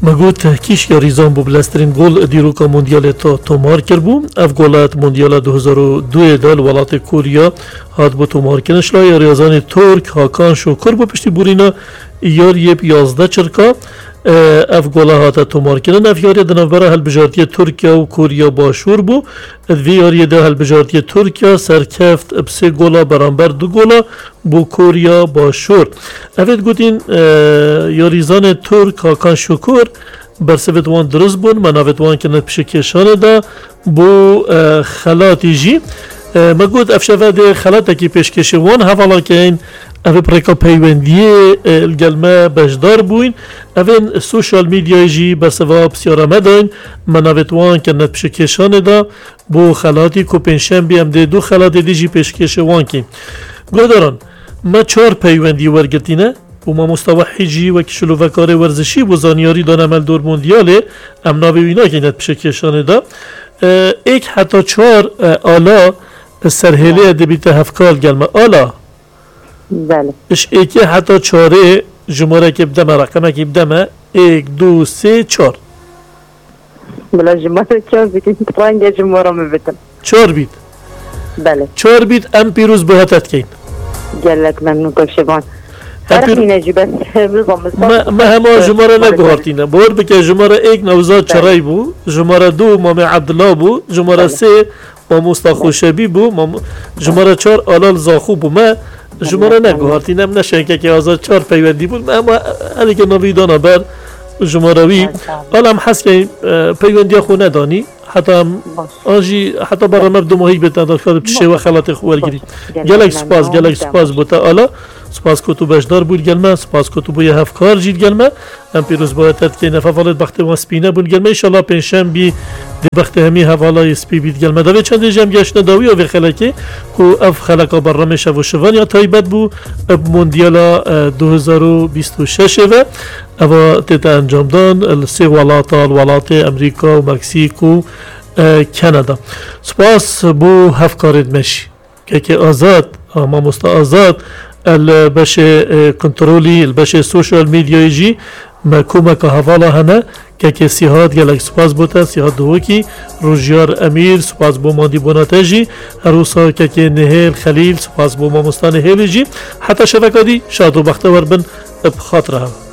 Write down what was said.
مگوت کیش یا ریزان بو بلسترین گل دیروکا موندیال تا تومار کر بو اف گلات موندیال 2002 دال ولات کوریا هات بو تومار کنش لا یا ریاضان ترک هاکان شکر بو پشتی بورینا یار یه 11 چرکا اف گلا هات تومار کنن اف یاری دنبره هل بجارتی ترکیا و کوریا باشور بو ادوی یاری ده هل بجارتی ترکیا سرکفت بسه گلا برانبر دو گلا بو کوریا باشور افت گوتین یاریزان ترک هاکان شکر برسوت وان درست بون مناوت وان کنن پیش کشانه دا بو خلاتی جی ما گوت افشفه خلاته کی پیشکش وان حوالا که این اوه پرکا پیوندیه الگلمه بجدار بوین اوه سوشال میدیای جی بسوا بسیارا مداین مناوتوان که ند پیشکشانه دا بو خلاتی کو پنشن بیم ده دو خلات دی جی پیشکش وان کی گوداران ما 4 پیوندی ورگتینه و ما مستوحی جی و کشلو وکار ورزشی و زانیاری دانمل دور موندیاله امنا ببینا که ند پیشکشانه دا ایک حتی 4 آلا سرهلی ادبیت هفکال گلمه آلا بله اش ایکی حتی 4 جماره که بدمه رقمه که بدمه 1 2 3 4 بلا جماره 4 بکن رنگ جماره میبتن 4 بید بله 4 بید ام پیروز بهتت کین گلک ممنون کشبان فرقی نجیبه ما همه جماره نگوهارتینه بور بکه جماره 1 نوزاد چرای بو جماره 2 مام عبدالله بو جماره 3 ما مستخوشبی بو جماره 4 آلال زاخو بو ما جماره نگوهارتینم نشنکه که آزاد 4 پیوندی بود اما علی که نوی دانا بر جماره وی آلام حس که پیوندی خو ندانی حتی آنجی حتی برای مردم هایی بتن که بچه و خلات خوار گیری گلک سپاس بوده آلا سپاس کتو بجدار بود گلمه سپاس کتو بوی هفکار جید گلمه ام پیروز باید که نفعالت بخت و سپینه بود گلمه ایشالله پنشم بی دی بخت همی حوالا سپی بید گلمه دوی چند جمع گشت نداوی و خلکه که اف خلکا برنامه شو شوان یا تایبت بو اب موندیالا 2026 و اوا تیتا انجام دان سی ولات امریکا و مکزیک و کانادا سپاس بو هفکارت مشی که آزاد ما آزاد البش کنترولی البش سوشال میدیای جی مکومه که حوالا هنه که سیحات گلک سپاس بوده سیحات دوکی روژیار امیر سپاس بو ماندی بوناته جی هروسا که نهیل خلیل سپاس بو ما مستان هیل جی حتی شبکه دی شاد و بختور بن بخاطرها